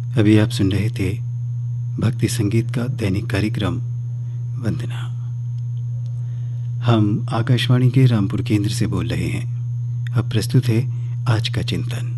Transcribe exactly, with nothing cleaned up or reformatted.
अभी आप सुन रहे थे भक्ति संगीत का दैनिक कार्यक्रम वंदना। हम आकाशवाणी के रामपुर केंद्र से बोल रहे हैं। अब प्रस्तुत है आज का चिंतन।